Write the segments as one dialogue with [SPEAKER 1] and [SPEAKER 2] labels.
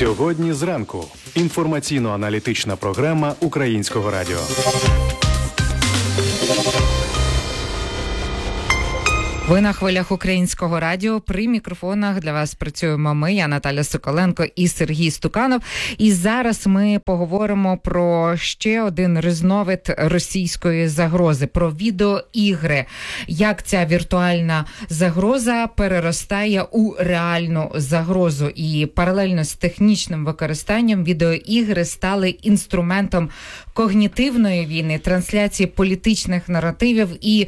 [SPEAKER 1] Сьогодні зранку. Інформаційно-аналітична програма Українського радіо.
[SPEAKER 2] Ви на хвилях Українського радіо. При мікрофонах для вас працюємо ми, я Наталя Соколенко і Сергій Стуканов. І зараз ми поговоримо про ще один різновид російської загрози, про відеоігри. Як ця віртуальна загроза переростає у реальну загрозу. І паралельно з технічним використанням відеоігри стали інструментом когнітивної війни, трансляції політичних наративів і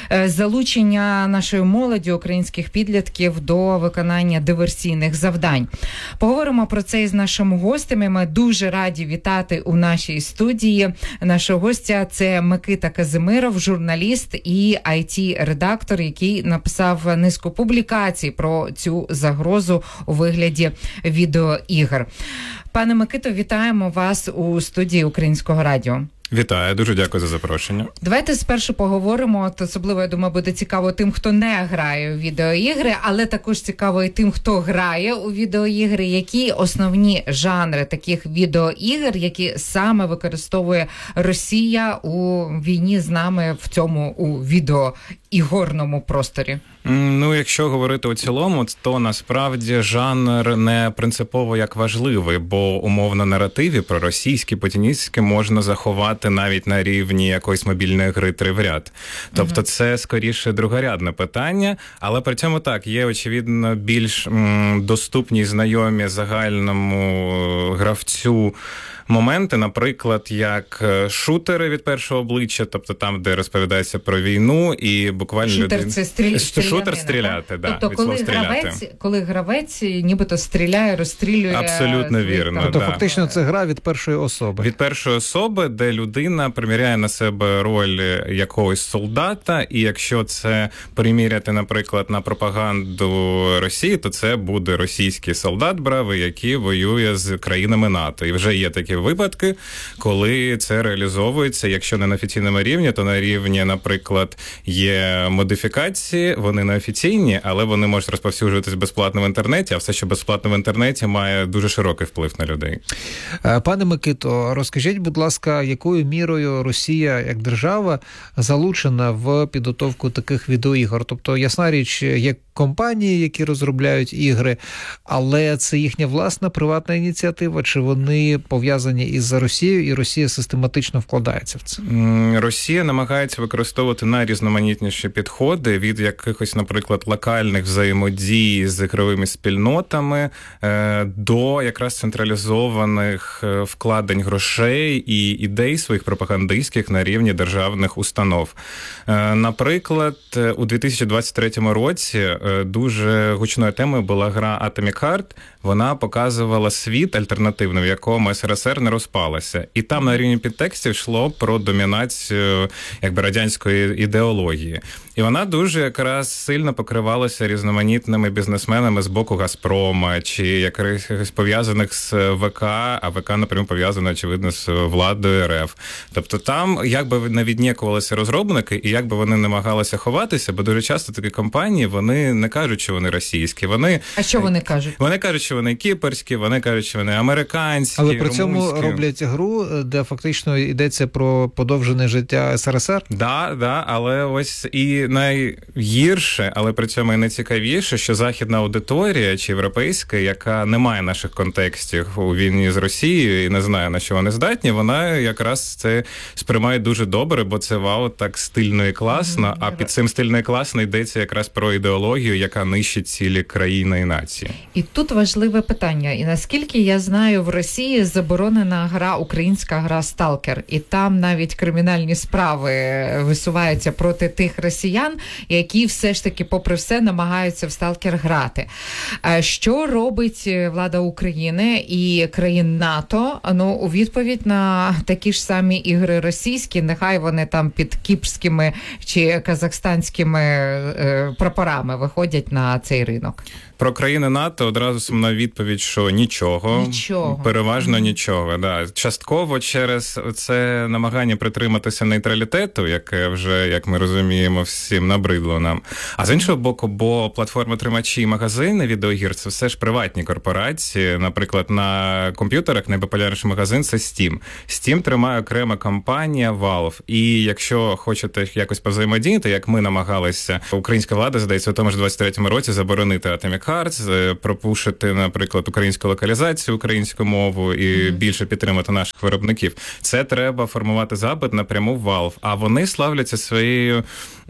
[SPEAKER 2] залучення нашої молоді, українських підлітків до виконання диверсійних завдань. Поговоримо про це із нашим гостем. Ми дуже раді вітати у нашій студії. Нашого гостя – це Микита Казимиров, журналіст і IT-редактор, який написав низку публікацій про цю загрозу у вигляді відеоігр. Пане Микито, вітаємо вас у студії Українського радіо.
[SPEAKER 3] Вітаю, дуже дякую за запрошення.
[SPEAKER 2] Давайте спершу поговоримо, особливо, я думаю, буде цікаво тим, хто не грає у відеоігри, але також цікаво і тим, хто грає у відеоігри, які основні жанри таких відеоігр, які саме використовує Росія у війні з нами в цьому у відеоігорному просторі.
[SPEAKER 3] Ну, якщо говорити у цілому, то насправді жанр не принципово як важливий, бо умовно наративі про російські, путіністські можна заховати навіть на рівні якоїсь мобільної гри 3 в ряд. Тобто це скоріше другорядне питання, але при цьому так, є очевидно більш доступні і знайомі загальному гравцю моменти, наприклад, як шутери від першого обличчя, тобто там, де розповідається про війну і буквально...
[SPEAKER 2] Шутер – це
[SPEAKER 3] Шутер стріляти, да,
[SPEAKER 2] тобто, коли гравець нібито стріляє, розстрілює...
[SPEAKER 3] Абсолютно вірно,
[SPEAKER 4] тобто,
[SPEAKER 3] да.
[SPEAKER 4] фактично, це гра від першої особи.
[SPEAKER 3] Від першої особи, де людина приміряє на себе роль якогось солдата, і якщо це приміряти, наприклад, на пропаганду Росії, то це буде російський солдат бравий, який воює з країнами НАТО. І вже є такі випадки, коли це реалізовується, якщо не на офіційному рівні, то на рівні, наприклад, є модифікації, вони не офіційні, але вони можуть розповсюджуватись безплатно в інтернеті, а все, що безплатно в інтернеті, має дуже широкий вплив на людей.
[SPEAKER 4] Пане Микито, розкажіть, будь ласка, якою мірою Росія як держава залучена в підготовку таких відеоігор? Тобто, ясна річ, є компанії, які розробляють ігри, але це їхня власна приватна ініціатива, чи вони пов'язані із Росією, і Росія систематично вкладається в це?
[SPEAKER 3] Росія намагається використовувати найрізноманітніші підходи від якихось, наприклад, локальних взаємодій з ігровими спільнотами до якраз централізованих вкладень грошей і ідей своїх пропагандистських на рівні державних установ. Наприклад, у 2023 році дуже гучною темою була гра Atomic Heart. Вона показувала світ альтернативний, в якому СРСР не розпалася. І там на рівні підтекстів йшло про домінацію радянської ідеології. І вона дуже якраз сильно покривалася різноманітними бізнесменами з боку Газпрома, чи якихось пов'язаних з ВК, а ВК, напряму, пов'язано, очевидно, з владою РФ. Тобто там, як би не віднікувалися розробники, і як би вони намагалися ховатися, бо дуже часто такі компанії, вони не кажуть, що вони російські.
[SPEAKER 2] А що вони кажуть?
[SPEAKER 3] Вони кажуть, що вони кіпрські, вони кажуть, що вони американські,
[SPEAKER 4] але при цьому
[SPEAKER 3] румунські.
[SPEAKER 4] Роблять гру, де фактично йдеться про подовжене життя СРСР?
[SPEAKER 3] Да, але ось і найгірше, але при цьому і найцікавіше, що західна аудиторія чи європейська, яка не має наших контекстів у війні з Росією і не знає, на що вони здатні, вона якраз це сприймає дуже добре, бо це вау, так стильно і класно, а під цим стильно і класно йдеться якраз про ідеологію, яка нищить цілі країни і нації.
[SPEAKER 2] І тут важливе питання. І наскільки я знаю, в Росії заборонена гра, українська гра «Сталкер». І там навіть кримінальні справи висуваються проти тих росіян, які все ж таки, попри все, намагаються в «Сталкер» грати. Що робить влада України і країн НАТО, у відповідь на такі ж самі ігри російські, нехай вони там під кіпрськими чи казахстанськими прапорами виходять на цей ринок?
[SPEAKER 3] Про країни НАТО одразу сумна відповідь, що нічого. Переважно нічого, да. Частково через це намагання притриматися нейтралітету, яке вже, як ми розуміємо, всім набридло нам. А з іншого боку, бо платформи-тримачі і магазини відеоігр – це все ж приватні корпорації. Наприклад, на комп'ютерах найпопулярніший магазин – це Steam. Steam тримає окрема компанія Valve. І якщо хочете якось повзаємодіяти, як ми намагалися, українська влада, здається, у тому ж 23-му році заборонити Atomic Hearts, пропушити, наприклад, українську локалізацію, українську мову і більше підтримати наших виробників. Це треба формувати запит напряму в Valve. А вони славляться своєю,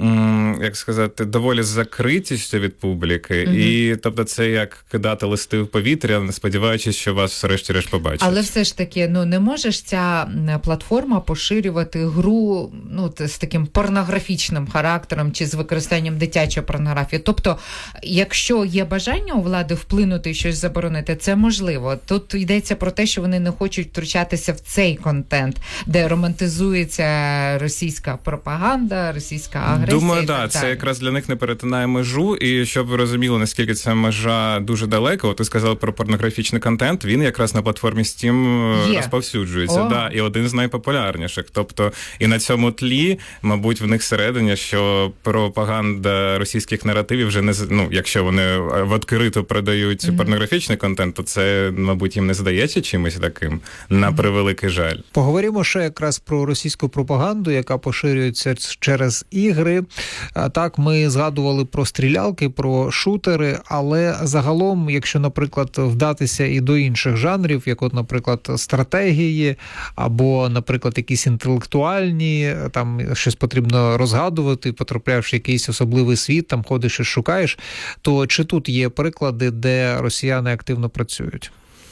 [SPEAKER 3] як сказати, доволі закритістю від публіки. І, тобто, це як кидати листи в повітря, сподіваючись, що вас врешті-решт побачать.
[SPEAKER 2] Але все ж таки, не можеш ця платформа поширювати гру, з таким порнографічним характером чи з використанням дитячої порнографії. Тобто, якщо є бажання у влади вплинути і щось заборонити, це можливо. Тут йдеться про те, що вони не хочуть втручатися в цей контент, де романтизується російська пропаганда, російська агресія.
[SPEAKER 3] Думаю, так, це якраз для них не перетинає межу, і щоб ви розуміли, наскільки ця межа дуже далека, от ти сказав про порнографічний контент, він якраз на платформі Steam розповсюджується, да, і один з найпопулярніших. Тобто, і на цьому тлі, мабуть, в них всередині, що пропаганда російських наративів вже не, якщо вони в відкрито продають порнографічний контент, то це, мабуть, їм не здається чимось таким, на превеликий жаль.
[SPEAKER 4] Поговоримо ще якраз про російську пропаганду, яка поширюється через ігри. Так, ми згадували про стрілялки, про шутери, але загалом, якщо, наприклад, вдатися і до інших жанрів, як от, наприклад, стратегії, або, наприклад, якісь інтелектуальні, там щось потрібно розгадувати, потрапляєш в якийсь особливий світ, там ходиш і шукаєш, то чи тут є приклади, де росіяни активно працюють?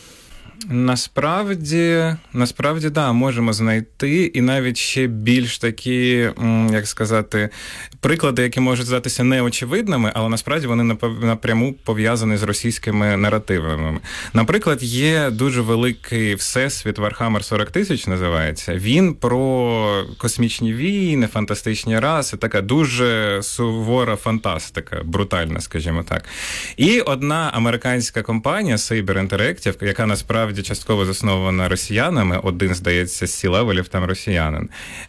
[SPEAKER 3] Насправді, да, можемо знайти, і навіть ще більш такі, як сказати, приклади, які можуть здатися неочевидними, але насправді вони напряму пов'язані з російськими наративами. Наприклад, є дуже великий всесвіт Warhammer 40 000 називається. Він про космічні війни, фантастичні раси, така дуже сувора фантастика, брутальна, скажімо так. І одна американська компанія Saber Interactive, яка насправді частково заснована росіянами, один, здається, з C-левелів там росіянин,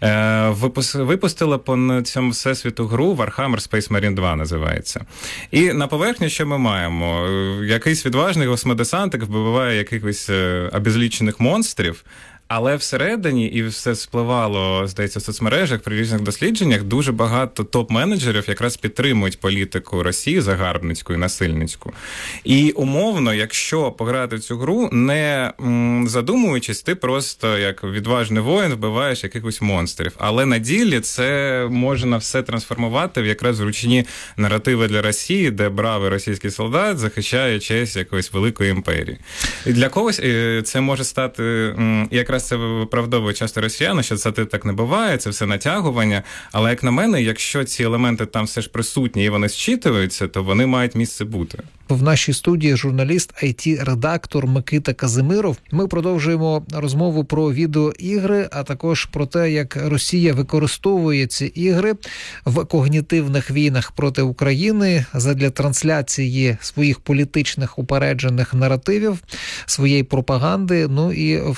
[SPEAKER 3] випустила по цьому всесвіту гру Warhammer Space Marine 2 називається. І на поверхні що ми маємо? Якийсь відважний космодесантик вбиває якихось обезлічених монстрів, але всередині, і все спливало, здається, в соцмережах, при різних дослідженнях, дуже багато топ-менеджерів якраз підтримують політику Росії загарбницьку і насильницьку. І умовно, якщо пограти в цю гру, не задумуючись, ти просто як відважний воїн вбиваєш якихось монстрів. Але на ділі це можна все трансформувати в якраз зручні наративи для Росії, де бравий російський солдат захищає честь якоїсь великої імперії. І для когось це може стати якраз це виправдовує часто росіяни, що це так не буває, це все натягування. Але, як на мене, якщо ці елементи там все ж присутні і вони зчитуються, то вони мають місце бути.
[SPEAKER 4] В нашій студії журналіст, IT-редактор Микита Казимиров. Ми продовжуємо розмову про відеоігри, а також про те, як Росія використовує ці ігри в когнітивних війнах проти України задля трансляції своїх політичних упереджених наративів, своєї пропаганди, і в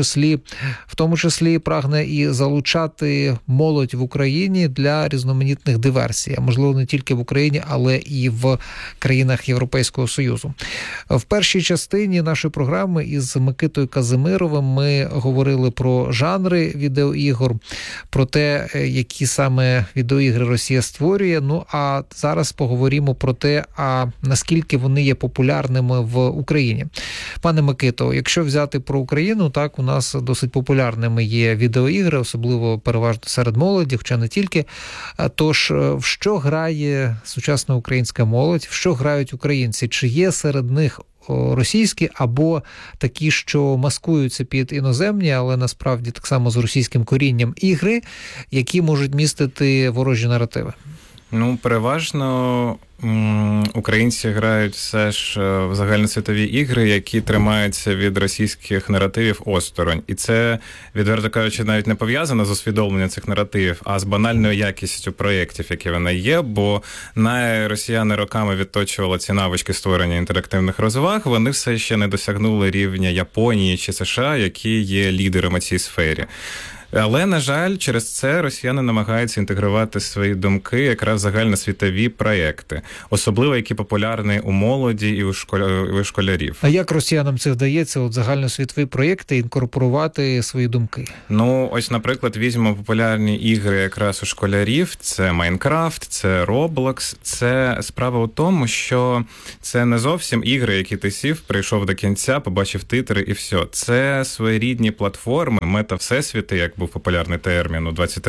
[SPEAKER 4] тому числі прагне і залучати молодь в Україні для різноманітних диверсій, а можливо не тільки в Україні, але і в країнах Європейського Союзу. В першій частині нашої програми із Микитою Казимировим ми говорили про жанри відеоігор, про те, які саме відеоігри Росія створює. А зараз поговоримо про те, наскільки вони є популярними в Україні. Пане Микито, якщо взяти про Україну, так, у нас досить популярними є відеоігри, особливо переважно серед молоді, хоча не тільки. Тож, в що грає сучасна українська молодь, в що грають українці? Чи є серед них російські або такі, що маскуються під іноземні, але насправді так само з російським корінням ігри, які можуть містити ворожі наративи?
[SPEAKER 3] Переважно українці грають все ж в загальносвітові ігри, які тримаються від російських наративів осторонь. І це, відверто кажучи, навіть не пов'язано з усвідомленням цих наративів, а з банальною якістю проєктів, які вони є, бо росіяни роками відточували ці навички створення інтерактивних розваг, вони все ще не досягнули рівня Японії чи США, які є лідерами цій сфері. Але, на жаль, через це росіяни намагаються інтегрувати свої думки якраз в загальносвітові проєкти, особливо які популярні у молоді і у школярів.
[SPEAKER 4] А як росіянам це вдається, загальносвітові проєкти інкорпорувати свої думки?
[SPEAKER 3] Ось, наприклад, візьмемо популярні ігри якраз у школярів. Це Майнкрафт, це Roblox. Це справа у тому, що це не зовсім ігри, які ти сів, прийшов до кінця, побачив титри і все. Це своєрідні платформи, мета-всесвіти, як був популярний термін у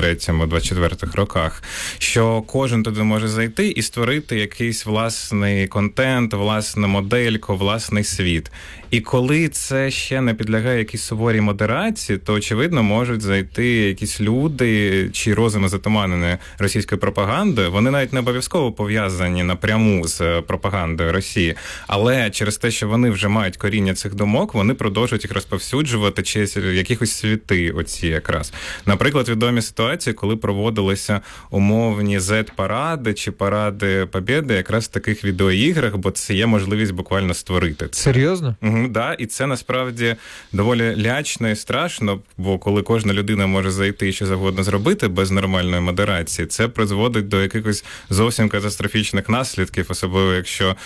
[SPEAKER 3] 23-24 роках, що кожен туди може зайти і створити якийсь власний контент, власну модельку, власний світ. І коли це ще не підлягає якійсь суворій модерації, то, очевидно, можуть зайти якісь люди, чиї розуми затуманені російською пропагандою. Вони навіть не обов'язково пов'язані напряму з пропагандою Росії. Але через те, що вони вже мають коріння цих думок, вони продовжують їх розповсюджувати через якихось світи оці якраз. Наприклад, відомі ситуації, коли проводилися умовні Z-паради чи паради Побєди якраз в таких відеоіграх, бо це є можливість буквально створити це.
[SPEAKER 4] Серйозно?
[SPEAKER 3] Да, і це насправді доволі лячно і страшно, бо коли кожна людина може зайти і що завгодно зробити без нормальної модерації, це призводить до якихось зовсім катастрофічних наслідків, особливо якщо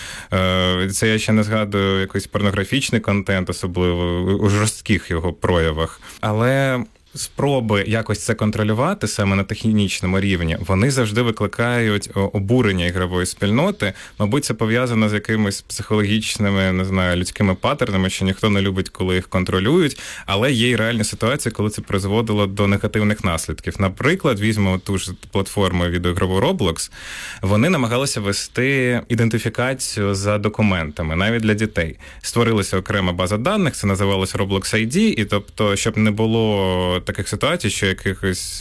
[SPEAKER 3] це я ще не згадую якийсь порнографічний контент, особливо у жорстких його проявах. Але спроби якось це контролювати саме на технічному рівні, вони завжди викликають обурення ігрової спільноти. Мабуть, це пов'язано з якимись психологічними, не знаю, людськими паттернами, що ніхто не любить, коли їх контролюють, але є й реальні ситуації, коли це призводило до негативних наслідків. Наприклад, візьмемо ту ж платформу відеоігрову Roblox, вони намагалися вести ідентифікацію за документами, навіть для дітей. Створилася окрема база даних, це називалося Roblox ID, і тобто, щоб не було таких ситуацій, що якихось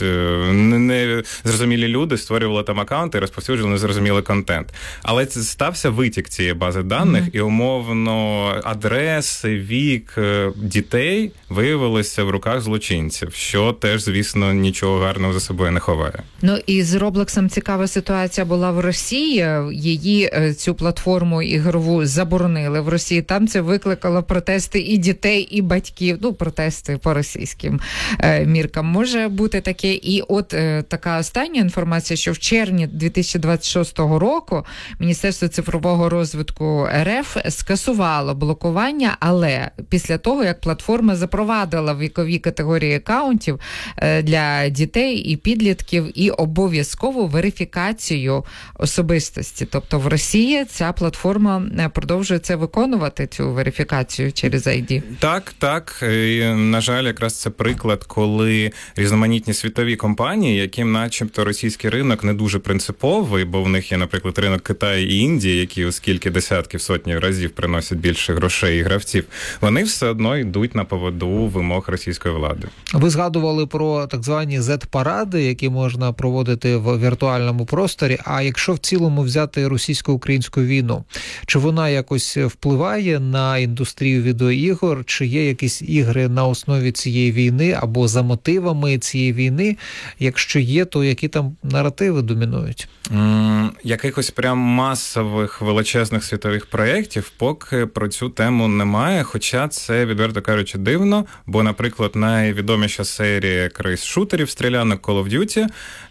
[SPEAKER 3] незрозумілі люди створювали там акаунти і розповсюджували незрозумілий контент. Але це стався витік цієї бази даних, і умовно адреси, вік дітей виявилися в руках злочинців, що теж, звісно, нічого гарного за собою не ховає.
[SPEAKER 2] І з Роблоксом цікава ситуація була в Росії. Її, цю платформу ігрову, заборонили в Росії. Там це викликало протести і дітей, і батьків. Протести по російським міркам може бути таке. І от така остання інформація, що в червні 2026 року Міністерство цифрового розвитку РФ скасувало блокування, але після того, як платформа запровадила вікові категорії акаунтів для дітей і підлітків і обов'язкову верифікацію особистості. Тобто в Росії ця платформа продовжує це виконувати, цю верифікацію через ID.
[SPEAKER 3] Так. І, на жаль, якраз це приклад, коли різноманітні світові компанії, яким начебто російський ринок не дуже принциповий, бо в них є, наприклад, ринок Китаю і Індії, які оскільки десятків, сотні разів приносять більше грошей і гравців, вони все одно йдуть на поводу вимог російської влади.
[SPEAKER 4] Ви згадували про так звані Z-паради, які можна проводити в віртуальному просторі, а якщо в цілому взяти російсько-українську війну, чи вона якось впливає на індустрію відеоігор, чи є якісь ігри на основі цієї війни або за мотивами цієї війни? Якщо є, то які там наративи домінують?
[SPEAKER 3] Якихось прям масових величезних світових проєктів поки про цю тему немає, хоча це, відверто кажучи, дивно, бо, наприклад, найвідоміша серія шутерів стрілянок Call of Duty,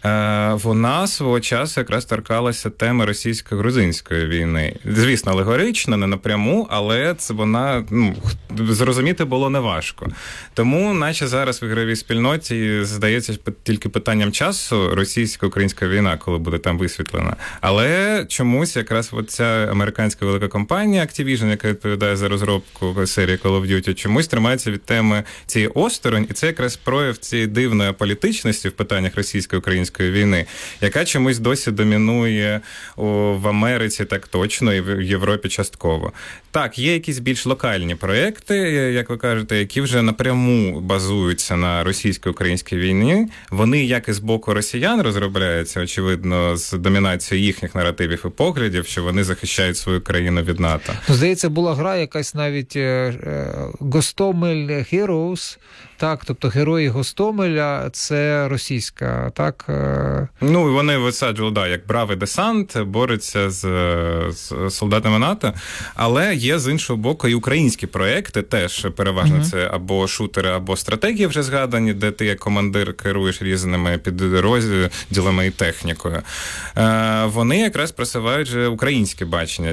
[SPEAKER 3] вона свого часу якраз торкалася теми російсько-грузинської війни. Звісно, алегорично, не напряму, але це вона, зрозуміти було неважко. Тому, наче зараз в ігровій спільноті, здається, тільки питанням часу російсько-українська війна, коли буде там висвітлена. Але чомусь якраз ця американська велика компанія Activision, яка відповідає за розробку серії Call of Duty, чомусь тримається від теми цієї осторонь, і це якраз прояв цієї дивної політичності в питаннях російсько-української війни, яка чомусь досі домінує в Америці так точно і в Європі частково. Так, є якісь більш локальні проєкти, як ви кажете, які вже напряму базуються на на російсько-українській війні, вони як і з боку росіян розробляються, очевидно, з домінацією їхніх наративів і поглядів, що вони захищають свою країну від НАТО.
[SPEAKER 4] Здається, була гра якась навіть Гостомель Heroes, так, тобто герої Гостомеля, це російська, так?
[SPEAKER 3] Ну, вони висаджували, як бравий десант, бореться з солдатами НАТО, але є з іншого боку і українські проекти, теж переважно це або шутери, або стратегії вже згадані, де ти як командир керуєш різними підрозділами і технікою. Вони якраз просувають же українське бачення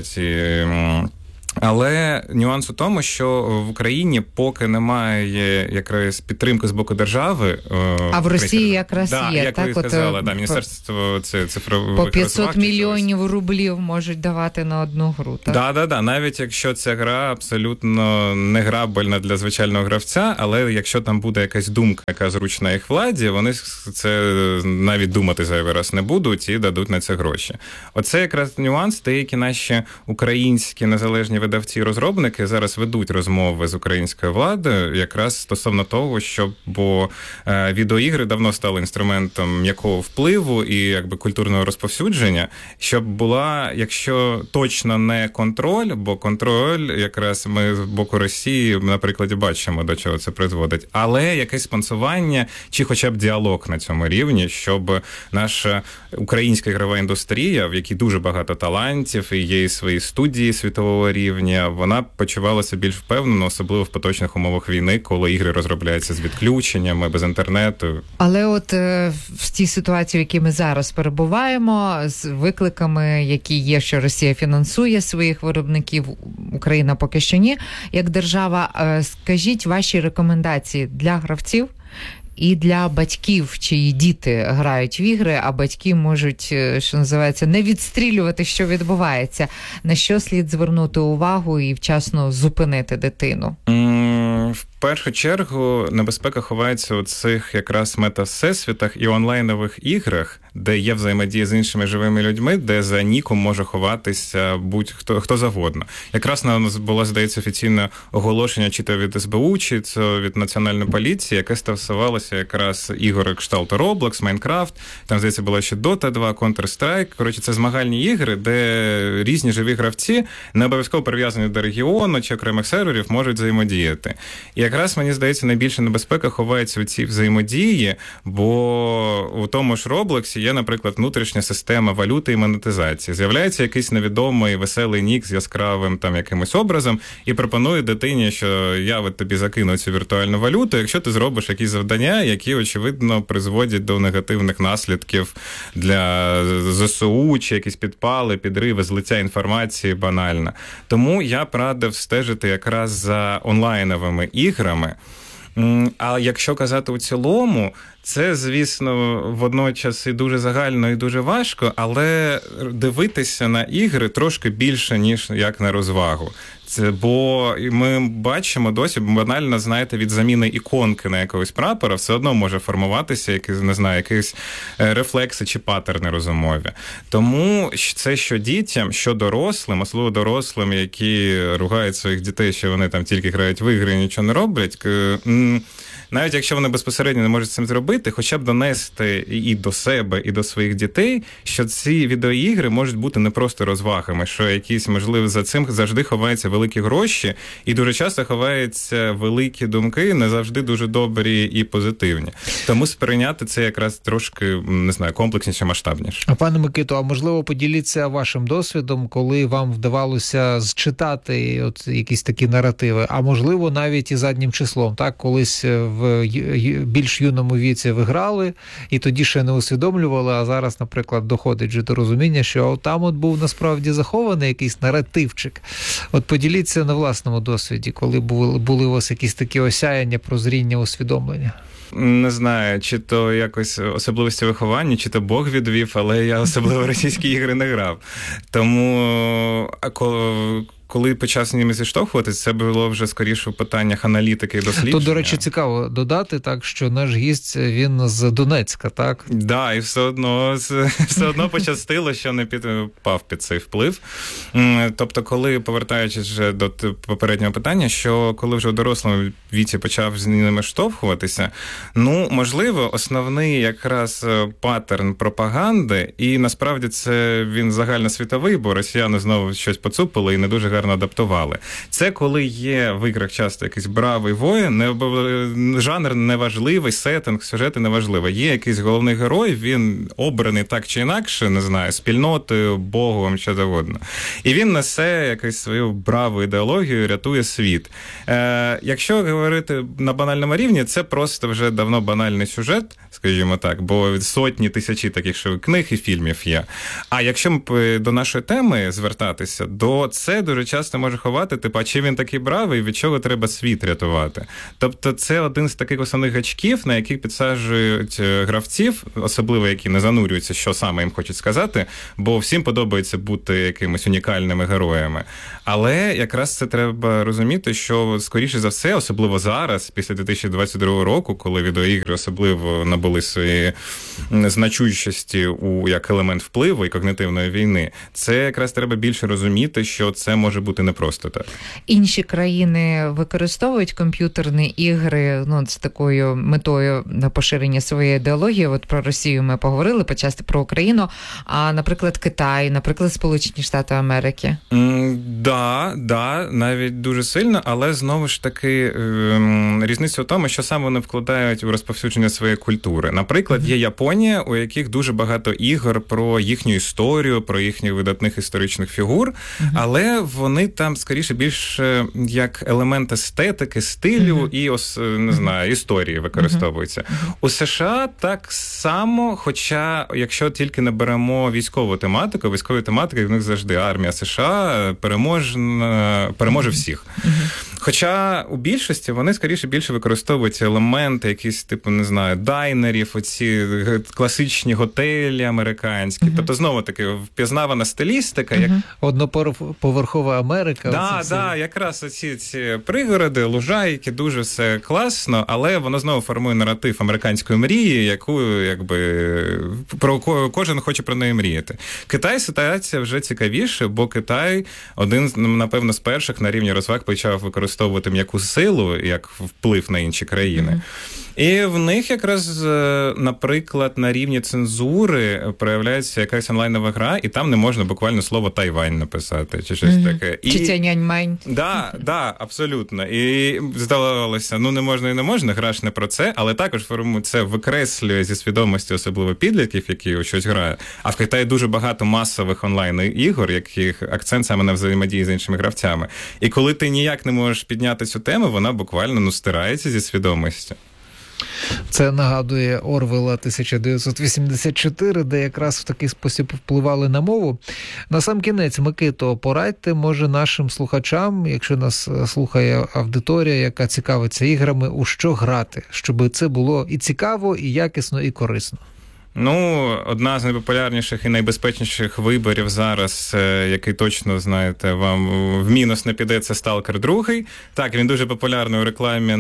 [SPEAKER 3] Але нюанс у тому, що в Україні поки немає якраз підтримки з боку держави.
[SPEAKER 2] А в Росії якраз є,
[SPEAKER 3] як
[SPEAKER 2] так?
[SPEAKER 3] ви сказали, Міністерство цифрових
[SPEAKER 2] по 500 мільйонів рублів можуть давати на одну гру, так?
[SPEAKER 3] Да. Навіть якщо ця гра абсолютно не грабельна для звичайного гравця, але якщо там буде якась думка, яка зручна їх владі, вони це навіть думати зайвий раз не будуть і дадуть на це гроші. Оце якраз нюанс, деякі наші українські незалежні видавці-розробники зараз ведуть розмови з українською владою якраз стосовно того, бо відеоігри давно стали інструментом м'якого впливу і якби культурного розповсюдження, щоб була, якщо точно не контроль, бо контроль якраз ми з боку Росії, наприклад, бачимо, до чого це призводить, але якесь спонсорування чи хоча б діалог на цьому рівні, щоб наша українська ігрова індустрія, в якій дуже багато талантів і є і свої студії світового рівня, вона почувалася більш впевнено, особливо в поточних умовах війни, коли ігри розробляються з відключеннями, без інтернету.
[SPEAKER 2] Але от в тій ситуації, в якій ми зараз перебуваємо, з викликами, які є, що Росія фінансує своїх виробників, Україна поки що ні, як держава, скажіть ваші рекомендації для гравців і для батьків, чиї діти грають в ігри, а батьки можуть, що називається, не відстрілювати, що відбувається. На що слід звернути увагу і вчасно зупинити дитину?
[SPEAKER 3] В першу чергу небезпека ховається у цих якраз мета-всесвітах і онлайнових іграх, де є взаємодія з іншими живими людьми, де за ніком може ховатися хто завгодно. Якраз на нас було, здається, офіційне оголошення чи то від СБУ, чи то від Національної поліції, яке стосувалося якраз ігор кшталту Roblox, Minecraft, там, здається, була ще Dota 2, Counter-Strike. Коротше, це змагальні ігри, де різні живі гравці, не обов'язково прив'язані до регіону чи окремих серверів, можуть взаємодіяти. І якраз, мені здається, найбільша небезпека ховається у цій взаємодії, бо у тому ж Роблоксі є, наприклад, внутрішня система валюти і монетизації. З'являється якийсь невідомий веселий нік з яскравим там якимось образом і пропонує дитині, що я от тобі закину цю віртуальну валюту, якщо ти зробиш якісь завдання, які, очевидно, призводять до негативних наслідків для ЗСУ, чи якісь підпали, підриви, злиття інформації банально. Тому я б радив стежити якраз за онлайновими іграми. А якщо казати у цілому, це, звісно, водночас і дуже загально, і дуже важко, але дивитися на ігри трошки більше, ніж як на розвагу. Бо ми бачимо досі, банально, знаєте, від заміни іконки на якогось прапора все одно може формуватися якісь рефлекси чи паттерни розумові. Тому це що дітям, що дорослим, особливо дорослим, які ругають своїх дітей, що вони там тільки грають в ігри і нічого не роблять, навіть якщо вони безпосередньо не можуть цим зробити, хоча б донести і до себе, і до своїх дітей, що ці відеоігри можуть бути не просто розвагами, що якісь, можливо, за цим завжди ховаються великі гроші, і дуже часто ховаються великі думки, не завжди дуже добрі і позитивні. Тому сприйняти це якраз трошки, не знаю, комплексніше, масштабніше.
[SPEAKER 4] А пане Микито, а можливо поділіться вашим досвідом, коли вам вдавалося зчитати от якісь такі наративи, а можливо навіть і заднім числом, так, колись в більш юному віці ви грали, і тоді ще не усвідомлювали, а зараз, наприклад, доходить вже до розуміння, що там от був насправді захований якийсь наративчик. От поділіться на власному досвіді, коли були у вас якісь такі осяяння, прозріння, усвідомлення.
[SPEAKER 3] Не знаю, чи то якось особливості виховання, чи то Бог відвів, але я особливо російські ігри не грав. Тому коли почав з ними зіштовхуватися, це було вже скоріше в питаннях аналітики і дослідження.
[SPEAKER 4] Тут, до речі, цікаво додати, так, що наш гість, він з Донецька, так?
[SPEAKER 3] Да, і все одно пощастило, що не підпав під цей вплив. Тобто, коли, повертаючись вже до попереднього питання, що коли вже в дорослому віці почав з ними штовхуватися, можливо, основний якраз паттерн пропаганди, і насправді це він загальносвітовий, бо росіяни знову щось поцупили і не дуже гарно адаптували. Це коли є в іграх часто якийсь бравий воїн, жанр неважливий, сеттинг, сюжети неважливо. Є якийсь головний герой, він обраний так чи інакше, не знаю, спільнотою, Богом, що завгодно. І він несе якусь свою браву ідеологію, рятує світ. Якщо говорити на банальному рівні, це просто вже давно банальний сюжет, скажімо так, бо сотні, тисячі таких книг і фільмів є. А якщо до нашої теми звертатися, то це дуже часто може ховати, а чи він такий бравий, від чого треба світ рятувати. Тобто це один з таких основних гачків, на яких підсаджують гравців, особливо які не занурюються, що саме їм хочуть сказати, бо всім подобається бути якимись унікальними героями. Але якраз це треба розуміти, що, скоріше за все, особливо зараз, після 2022 року, коли відеоігри особливо набули свої значущості як елемент впливу і когнитивної війни, це якраз треба більше розуміти, що це може бути не просто так.
[SPEAKER 2] Інші країни використовують комп'ютерні ігри з такою метою на поширення своєї ідеології. От про Росію ми поговорили, почасти про Україну, а, наприклад, Китай, наприклад, Сполучені Штати Америки.
[SPEAKER 3] Да, навіть дуже сильно, але знову ж таки різниця в тому, що саме вони вкладають у розповсюдження своєї культури. Наприклад, є Японія, у яких дуже багато ігор про їхню історію, про їхніх видатних історичних фігур, але вони там, скоріше, більш як елемент естетики, стилю і, не знаю, історії використовуються. У США так само, хоча, якщо тільки не беремо військову тематику, військові тематики в них завжди армія США переможе всіх. Хоча у більшості вони, скоріше, більше використовують елементи, якісь, типу, не знаю, дайнерів, оці класичні готелі американські. Тобто, знову-таки, впізнавана стилістика. Як...
[SPEAKER 4] Одноповерхова Америка.
[SPEAKER 3] Да, якраз оці ці пригороди, лужайки, дуже все класно, але воно знову формує наратив американської мрії, яку, про кожен хоче про неї мріяти. Китай ситуація вже цікавіше, бо Китай один, напевно, з перших на рівні розваг почав використовувати м'яку силу як вплив на інші країни. І в них якраз, наприклад, на рівні цензури проявляється якась онлайнова гра, і там не можна буквально слово «Тайвань» написати, чи щось таке.
[SPEAKER 2] Чи «Тяньаньмань».
[SPEAKER 3] Да, абсолютно. І здавалося, не можна і не можна, гра ж не про це, але також це викреслює зі свідомості особливо підлітків, які у щось грають. А в Китаї дуже багато масових онлайн-ігор, яких акцент саме на взаємодії з іншими гравцями. І коли ти ніяк не можеш підняти цю тему, вона буквально стирається зі свідомості.
[SPEAKER 4] Це нагадує Орвелла 1984, де якраз в такий спосіб впливали на мову. Насамкінець, Микито, порадьте, може, нашим слухачам, якщо нас слухає аудиторія, яка цікавиться іграми, у що грати, щоб це було і цікаво, і якісно, і корисно.
[SPEAKER 3] Одна з найпопулярніших і найбезпечніших виборів зараз, який точно, знаєте, вам в мінус не піде, це Stalker 2. Так, він дуже популярний у рекламі,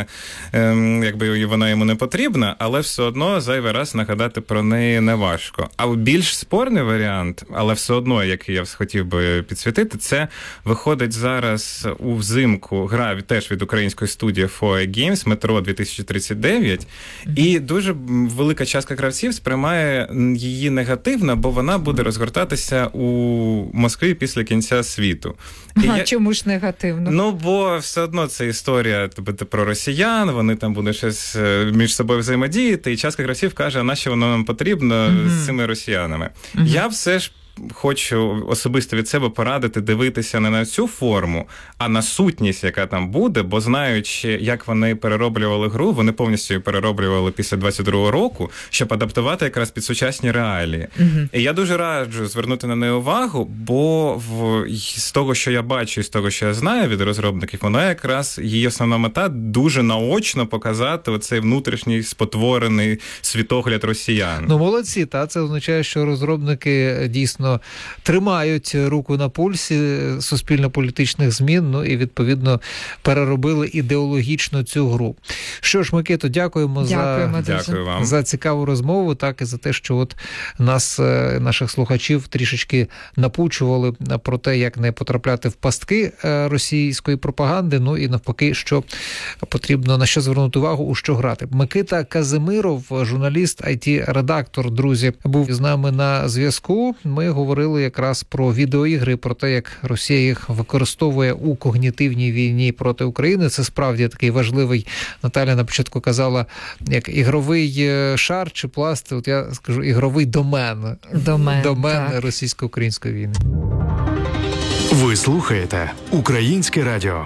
[SPEAKER 3] якби вона йому не потрібна, але все одно зайвий раз нагадати про неї не важко. А більш спорний варіант, але все одно, який я хотів би підсвітити, це виходить зараз у взимку гра теж від української студії FOA Games, Metro 2039, і дуже велика частка гравців сприймає її негативно, бо вона буде розгортатися у Москві після кінця світу.
[SPEAKER 2] Чому ж негативно?
[SPEAKER 3] Бо все одно це історія про росіян, вони там будуть щось між собою взаємодіяти, і частка гравців каже, а нащо воно нам потрібно з цими росіянами. Я все ж хочу особисто від себе порадити дивитися не на цю форму, а на сутність, яка там буде, бо знаючи, як вони перероблювали гру, вони повністю її перероблювали після 22-го року, щоб адаптувати якраз під сучасні реалії. І я дуже раджу звернути на неї увагу, бо з того, що я бачу, і з того, що я знаю від розробників, вона якраз, її основна мета дуже наочно показати оцей внутрішній спотворений світогляд росіян.
[SPEAKER 4] Молодці, це означає, що розробники дійсно звичайно, тримають руку на пульсі суспільно-політичних змін, ну і, відповідно, переробили ідеологічно цю гру. Що ж, Микито, дякую вам за цікаву розмову, так, і за те, що от наших слухачів трішечки напучували про те, як не потрапляти в пастки російської пропаганди, ну і навпаки, що потрібно, на що звернути увагу, у що грати. Микита Казимиров, журналіст, IT-редактор, друзі, був з нами на зв'язку. Ми говорили якраз про відеоігри, про те, як Росія їх використовує у когнітивній війні проти України. Це справді такий важливий, Наталя на початку казала, як ігровий шар чи пласт, от я скажу, ігровий домен російсько-української війни.
[SPEAKER 1] Ви слухаєте Українське радіо.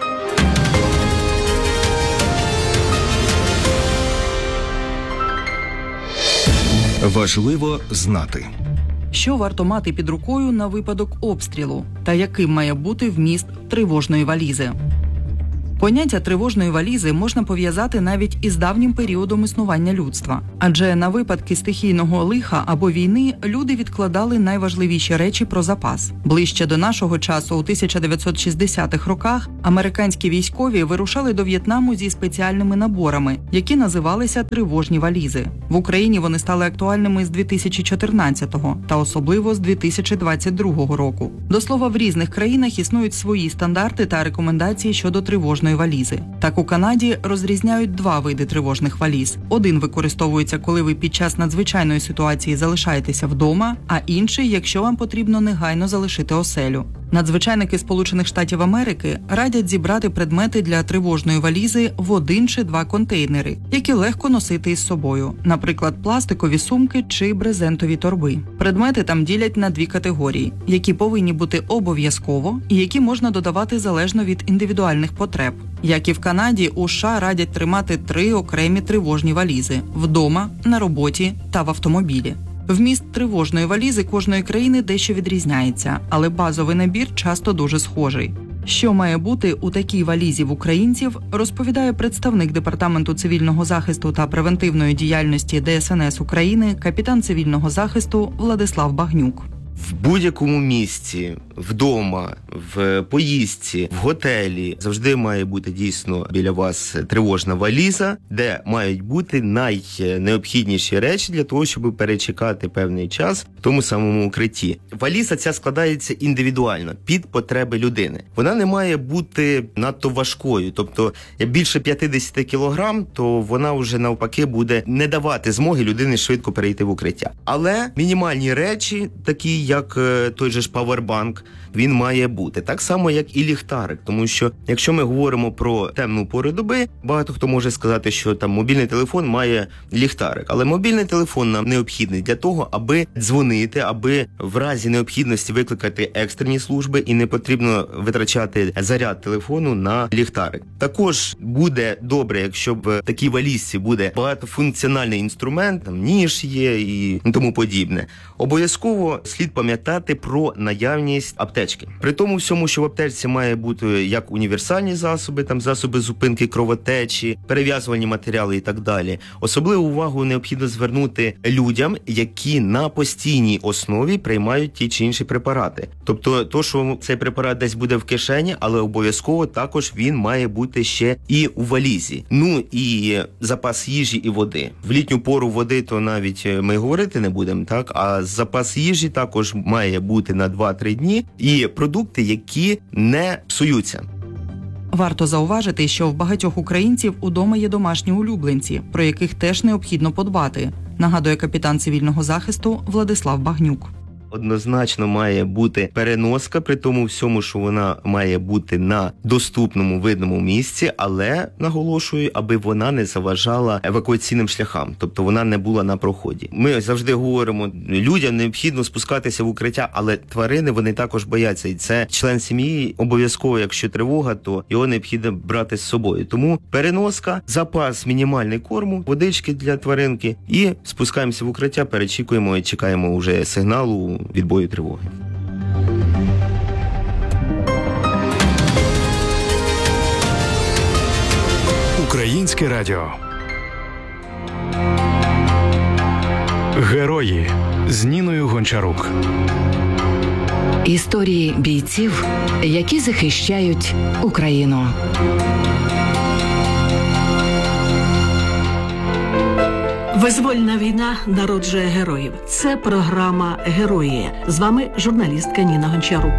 [SPEAKER 5] Важливо знати.
[SPEAKER 6] Що варто мати під рукою на випадок обстрілу? Та яким має бути вміст тривожної валізи? Поняття тривожної валізи можна пов'язати навіть із давнім періодом існування людства. Адже на випадки стихійного лиха або війни люди відкладали найважливіші речі про запас. Ближче до нашого часу, у 1960-х роках, американські військові вирушали до В'єтнаму зі спеціальними наборами, які називалися тривожні валізи. В Україні вони стали актуальними з 2014-го та особливо з 2022 року. До слова, в різних країнах існують свої стандарти та рекомендації щодо тривожної валізи. Так, у Канаді розрізняють два види тривожних валіз. Один використовується, коли ви під час надзвичайної ситуації залишаєтеся вдома, а інший, якщо вам потрібно негайно залишити оселю. Надзвичайники Сполучених Штатів Америки радять зібрати предмети для тривожної валізи в 1 чи 2 контейнери, які легко носити із собою, наприклад, пластикові сумки чи брезентові торби. Предмети там ділять на 2 категорії, які повинні бути обов'язково і які можна додавати залежно від індивідуальних потреб. Як і в Канаді, у США радять тримати 3 окремі тривожні валізи – вдома, на роботі та в автомобілі. Вміст тривожної валізи кожної країни дещо відрізняється, але базовий набір часто дуже схожий. Що має бути у такій валізі в українців, розповідає представник Департаменту цивільного захисту та превентивної діяльності ДСНС України, капітан цивільного захисту Владислав Багнюк.
[SPEAKER 7] В будь-якому місці, вдома, в поїздці, в готелі завжди має бути дійсно біля вас тривожна валіза, де мають бути найнеобхідніші речі для того, щоб перечекати певний час в тому самому укритті. Валіза ця складається індивідуально, під потреби людини. Вона не має бути надто важкою, тобто більше 50 кілограм, то вона вже навпаки буде не давати змоги людині швидко перейти в укриття. Але мінімальні речі, такі як той же ж павербанк, він має бути. Так само, як і ліхтарик. Тому що, якщо ми говоримо про темну пору доби, багато хто може сказати, що там мобільний телефон має ліхтарик. Але мобільний телефон нам необхідний для того, аби дзвонити, аби в разі необхідності викликати екстрені служби і не потрібно витрачати заряд телефону на ліхтарик. Також буде добре, якщо в такій валізці буде багатофункціональний інструмент, там ніж є і тому подібне. Обов'язково слід пам'ятати про наявність аптечки. При тому всьому, що в аптечці має бути як універсальні засоби, там засоби зупинки кровотечі, перев'язувальні матеріали і так далі. Особливу увагу необхідно звернути людям, які на постійній основі приймають ті чи інші препарати. Тобто, то, що цей препарат десь буде в кишені, але обов'язково також він має бути ще і у валізі. Ну і запас їжі і води. В літню пору води то навіть ми говорити не будемо, так? А запас їжі також має бути на 2-3 дні. І продукти, які не псуються.
[SPEAKER 6] Варто зауважити, що в багатьох українців удома є домашні улюбленці, про яких теж необхідно подбати, нагадує капітан цивільного захисту Владислав Багнюк.
[SPEAKER 7] Однозначно має бути переноска, при тому всьому, що вона має бути на доступному, видному місці, але, наголошую, аби вона не заважала евакуаційним шляхам, тобто вона не була на проході. Ми завжди говоримо, людям необхідно спускатися в укриття, але тварини, вони також бояться, і це член сім'ї, обов'язково, якщо тривога, то його необхідно брати з собою. Тому переноска, запас мінімальний корму, водички для тваринки і спускаємося в укриття, перечікуємо і чекаємо вже сигналу відбою тривоги.
[SPEAKER 1] Українське радіо. Герої з Ніною Гончарук.
[SPEAKER 5] Історії бійців, які захищають Україну.
[SPEAKER 8] Визвольна війна народжує героїв. Це програма «Герої». З вами журналістка Ніна Гончарук.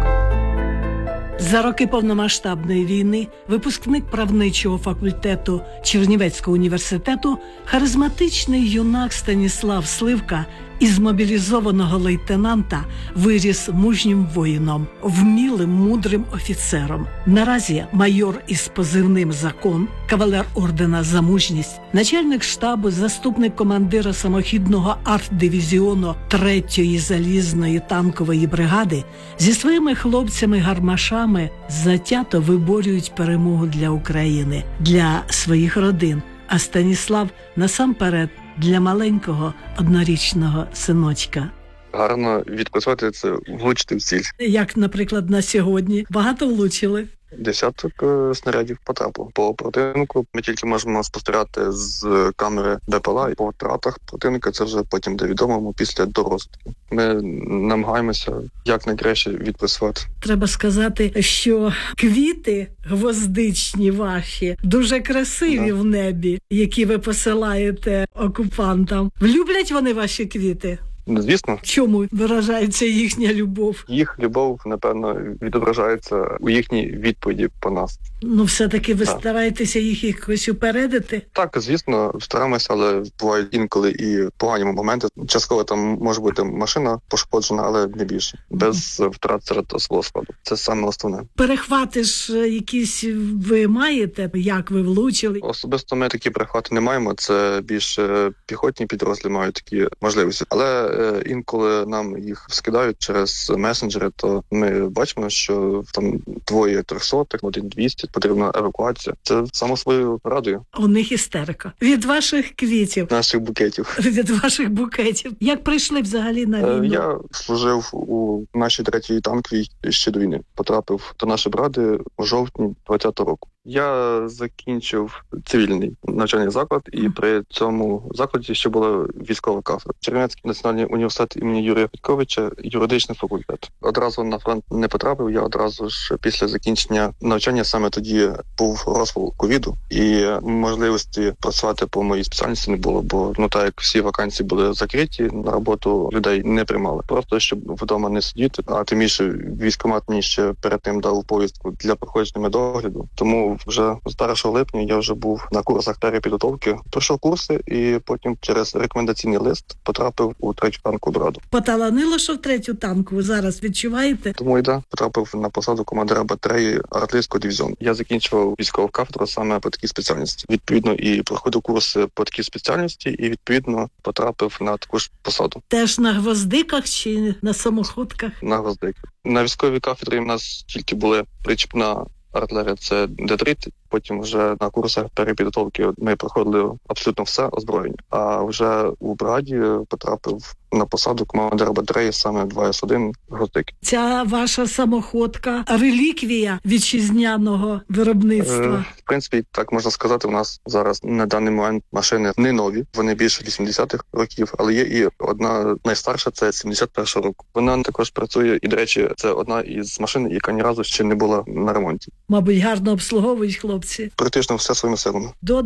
[SPEAKER 8] За роки повномасштабної війни випускник правничого факультету Чернівецького університету, харизматичний юнак Станіслав Сливка із мобілізованого лейтенанта виріс мужнім воїном, вмілим, мудрим офіцером. Наразі майор із позивним «Закон», кавалер ордена «За мужність», начальник штабу, заступник командира самохідного арт-дивізіону 3-ї залізної танкової бригади зі своїми хлопцями-гармашами затято виборюють перемогу для України, для своїх родин. А Станіслав насамперед для маленького однорічного синочка.
[SPEAKER 9] Гарно відпрацювати це, влучити в ціль.
[SPEAKER 8] Як, наприклад, на сьогодні. Багато влучили?
[SPEAKER 9] 10 снарядів потрапило по противнику. Ми тільки можемо спостерігати з камери БПЛА, і по втратах противника це вже потім буде відомо після дорозвідки. Ми намагаємося якнайкраще відпрацювати.
[SPEAKER 8] Треба сказати, що квіти гвоздичні ваші дуже красиві в небі, які ви посилаєте окупантам. Люблять вони ваші квіти?
[SPEAKER 9] Звісно.
[SPEAKER 8] Чому виражається їхня любов?
[SPEAKER 9] Їх любов, напевно, відображається у їхній відповіді по нас.
[SPEAKER 8] Ну, все-таки ви стараєтеся їх якось упередити?
[SPEAKER 9] Так, звісно, стараємося, але бувають інколи і погані моменти. Частково там може бути машина пошкоджена, але не більше. Без втрат серед особового складу. Це саме основне.
[SPEAKER 8] Перехвати ж якісь ви маєте? Як ви влучили?
[SPEAKER 9] Особисто ми такі перехвати не маємо. Це більше піхотні підрозділи мають такі можливості. Але інколи нам їх скидають через месенджери, то ми бачимо, що там 2 300, 1 200, потрібна евакуація. Це само собою радує.
[SPEAKER 8] У них істерика. Від ваших квітів.
[SPEAKER 9] Наших букетів.
[SPEAKER 8] Від ваших букетів. Як прийшли взагалі на війну?
[SPEAKER 9] Я служив у нашій 3-й танковій ще до війни. Потрапив до нашої бригади у жовтні 2020 року. Я закінчив цивільний навчальний заклад, і при цьому закладі ще була військова кафедра. Чернівецький національний університет імені Юрія Федьковича, юридичний факультет. Одразу на фронт не потрапив, я одразу ж після закінчення навчання, саме тоді був розпал ковіду, і можливості працювати по моїй спеціальності не було, бо так як всі вакансії були закриті, на роботу людей не приймали. Просто щоб вдома не сидіти, а тим більше військкомат мені ще перед тим дав повістку для проходження медогляду. Тому вже з 1 липня я вже був на курсах перепідготовки. Пройшов курси і потім через рекомендаційний лист потрапив у 3-ю танкову бригаду.
[SPEAKER 8] Поталанило, що в 3-ю танкову зараз відчуваєте?
[SPEAKER 9] Тому потрапив на посаду командира батареї артилерійського дивізіону. Я закінчував військову кафедру саме по такій спеціальності. Відповідно, і проходив курси по такій спеціальності, і відповідно потрапив на таку ж посаду.
[SPEAKER 8] Теж на гвоздиках чи на самоходках?
[SPEAKER 9] На гвоздиках. На військовій кафедрі в нас тільки були причіпна артилерія, це Д-30. Потім вже на курсах перепідготовки ми проходили абсолютно все озброєння. А вже у бригаді потрапив на посаду командира батареї саме 2С1 «Гвоздики».
[SPEAKER 8] Ця ваша самоходка – реліквія вітчизняного виробництва?
[SPEAKER 9] В принципі, так можна сказати. У нас зараз на даний момент машини не нові, вони більше 80-х років, але є і одна найстарша, це 71-го року. Вона також працює, і, до речі, це одна із машин, яка ні разу ще не була на ремонті.
[SPEAKER 8] Мабуть, гарно обслуговують хлопці?
[SPEAKER 9] Практично все своїми силами.
[SPEAKER 8] До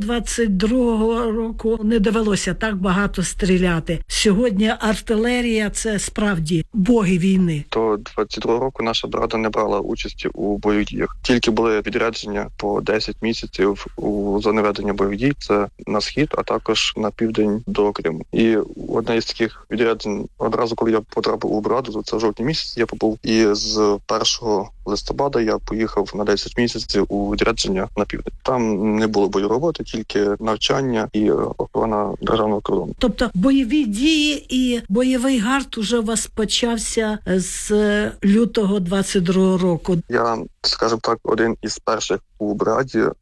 [SPEAKER 8] 22-го року не довелося так багато стріляти. Сьогодні артилерія – це справді боги війни.
[SPEAKER 9] До 22-го року наша бригада не брала участі у бойових діях. Тільки були відрядження по 10 місяців у зони ведення бойових дій. Це на схід, а також на південь до Криму. І одне із таких відряджень, одразу коли я потрапив у бригаду, то це в жовтні місяці я побув. І з 1 листопада я поїхав на 10 місяців у відрядження на південь. Там не було бойової роботи, тільки навчання і охорона державного кордону.
[SPEAKER 8] Тобто бойові дії і бойовий гард уже у вас почався з лютого 22-го року.
[SPEAKER 9] Я, скажімо так, один із перших у бригаді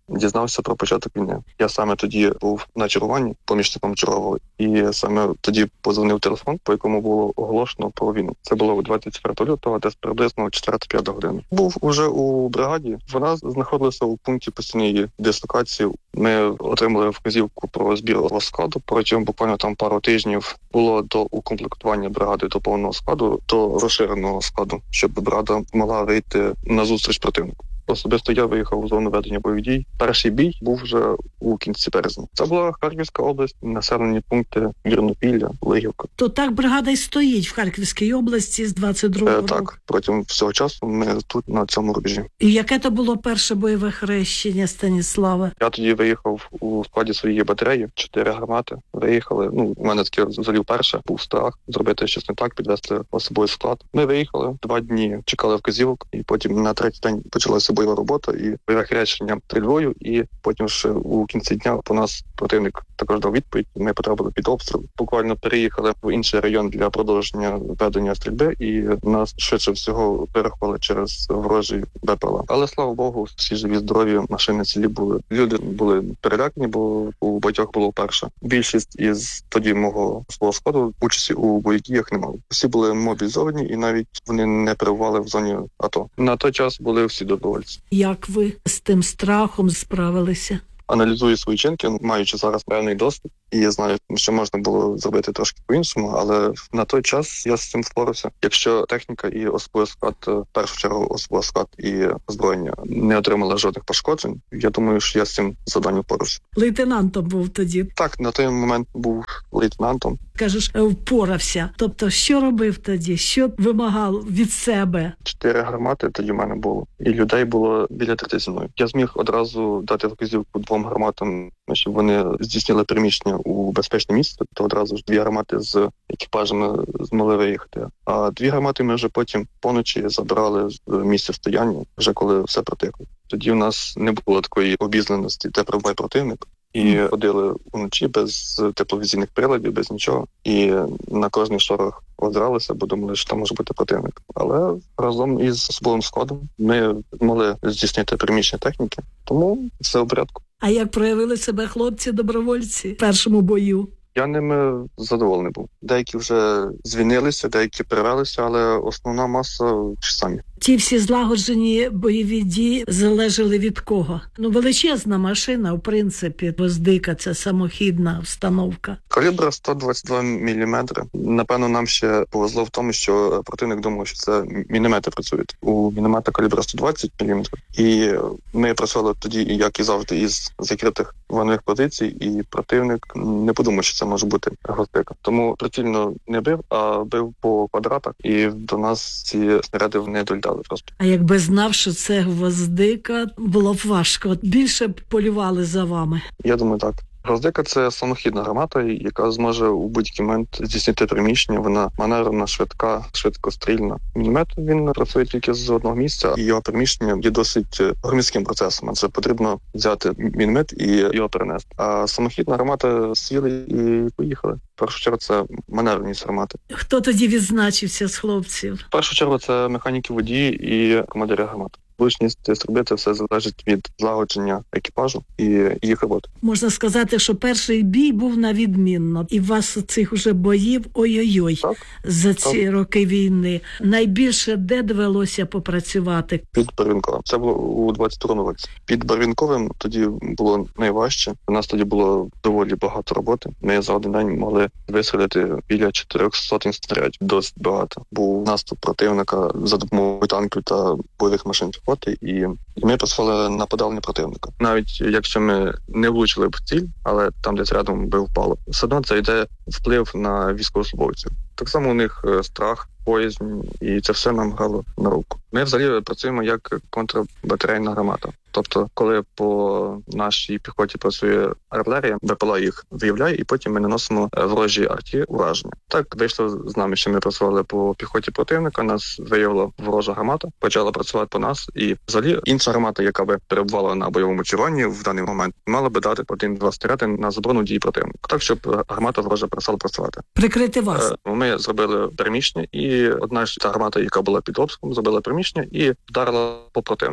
[SPEAKER 9] дізнався про початок війни. Я саме тоді був на чергуванні помічником чергового, і саме тоді позвонив телефон, по якому було оголошено про війну. Це було 24 лютого, десь приблизно 4-5 години. Був уже у бригаді. Вона знаходилася у пункті постійної дислокації. Ми отримали вказівку про збір складу. Протягом буквально там пару тижнів було до укомплектування бригади до повного складу, до розширеного складу, щоб бригада могла вийти на зустріч противнику. Особисто я виїхав у зону ведення бойових дій. Перший бій був вже у кінці березня. Це була Харківська область, населені пункти Вірнопілля, Лигівка.
[SPEAKER 8] То так бригада й стоїть в Харківській області з 22-го року?
[SPEAKER 9] Так, протягом всього часу ми тут на цьому рубежі.
[SPEAKER 8] І яке то було перше бойове хрещення Станіслава?
[SPEAKER 9] Я тоді виїхав у складі своєї батареї, 4 гармати. Виїхали, у мене таке взагалі вперше був страх зробити щось не так, підвести особовий склад. Ми виїхали, 2 дні чекали вказівок, і потім на 3-й день почалася бойова робота і бойове хрещення стрільбою, і потім ще у кінці дня по нас противник також дав відповідь. Ми потрапили під обстріл. Буквально переїхали в інший район для продовження ведення стрільби, і нас швидше всього перехопили через ворожий БПЛА. Але слава Богу, всі живі, здорові, машини цілі були. Люди були перелякані, бо у багатьох було вперше. Більшість із тоді мого свого складу участі у бойових діях не мали. Всі були мобілізовані, і навіть вони не перебували в зоні АТО. На той час були всі добровольці.
[SPEAKER 8] Як ви з тим страхом справилися?
[SPEAKER 9] Аналізую свої чинки, маючи зараз реальний досвід, і я знаю, що можна було зробити трошки по-іншому, але на той час я з цим впорався. Якщо техніка і особовий склад, в першу чергу особовий склад і озброєння не отримали жодних пошкоджень, я думаю, що я з цим завданням впорався.
[SPEAKER 8] Лейтенантом був тоді?
[SPEAKER 9] Так, на той момент був лейтенантом.
[SPEAKER 8] Кажеш, впорався. Тобто, що робив тоді? Що вимагав від себе?
[SPEAKER 9] 4 гармати тоді в мене було, і людей було біля 30 зі мною. Я зміг одразу дати вказівку 2 гарматам, щоб вони здійснили переміщення у безпечне місце, то одразу ж 2 гармати з екіпажами змогли виїхати. А 2 гармати ми вже потім поночі забирали з місця стояння, вже коли все протихло. Тоді у нас не було такої обізнаності, де перебуває противник. І ходили вночі без тепловізійних приладів, без нічого. І на кожний шорох озиралися, бо думали, що там може бути противник. Але разом із особовим складом ми могли здійснити переміщення техніки, тому все в порядку.
[SPEAKER 8] А як проявили себе хлопці-добровольці в першому бою?
[SPEAKER 9] Я ними задоволений був. Деякі вже звільнилися, деякі перевелися, але основна маса ті самі.
[SPEAKER 8] Ті всі злагоджені бойові дії залежали від кого? Величезна машина, в принципі, «Гвоздика» – це самохідна установка.
[SPEAKER 9] Калібр 122 мм. Напевно, нам ще повезло в тому, що противник думав, що це міномети працюють. У міномета калібра 120 мм. І ми працювали тоді, як і завжди, із закритих вогневих позицій, і противник не подумав, що це може бути «Гвоздика». Тому прицільно не бив, а бив по квадратах, і до нас ці снаряди не долітали просто.
[SPEAKER 8] А якби знав, що це «Гвоздика», було б важко. Більше б полювали за вами.
[SPEAKER 9] Я думаю, так. «Гвоздика» – це самохідна гармата, яка зможе у будь-який момент здійснити переміщення. Вона маневрена, швидка, швидкострільна. Міномет, він працює тільки з одного місця, і його переміщення є досить громіським процесом. Це потрібно взяти міномет і його перенести. А самохідна гармата сіли і поїхали. В першу чергу це маневреність гармати.
[SPEAKER 8] Хто тоді відзначився з хлопців?
[SPEAKER 9] В першу чергу це механіки водії і командири гармати. Влучність стрільби – це все залежить від злагодження екіпажу і їх роботи.
[SPEAKER 8] Можна сказати, що перший бій був на відмінно. І у вас цих уже боїв ой-ой-ой за ці роки війни. Найбільше де довелося попрацювати?
[SPEAKER 9] Під Барвінковим. Це було у 22-му році. Під Барвінковим тоді було найважче. У нас тоді було доволі багато роботи. Ми за один день могли вистрілити біля 400 снарядів. Досить багато. Був наступ противника за допомогою танків та бойових машин. І ми працювали на подавлення противника. Навіть якщо ми не влучили в ціль, але там десь рядом би впало, все одно це йде вплив на військовослужбовців. Так само у них страх, боязнь, і це все нам грало на руку. Ми взагалі працюємо як контрбатарейна гармата. Тобто, коли по нашій піхоті працює артилерія, БПЛА їх виявляє, і потім ми наносимо ворожі арті ураження. Так вийшло з нами, що ми працювали по піхоті противника, нас виявила ворожа гармата, почала працювати по нас, і взагалі інша гармата, яка би перебувала на бойовому чергуванні в даний момент, мала би дати 1-2 снаряди на заборону дії противника, так щоб гармата ворожа перестала працювати.
[SPEAKER 8] Прикрити вас?
[SPEAKER 9] Ми зробили переміщення, і одна ж ця гармата, яка була під обстрілом, зробила переміщення і вдарила по противнику.